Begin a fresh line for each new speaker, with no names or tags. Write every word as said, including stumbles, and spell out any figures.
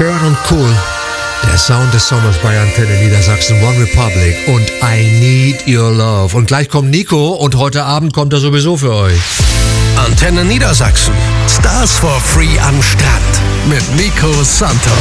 Schön und cool. Der Sound des Sommers bei Antenne Niedersachsen, One Republic und I Need Your Love. Und gleich kommt Nico und heute Abend kommt er sowieso für euch.
Antenne Niedersachsen. Stars for Free am Strand mit Nico Santos.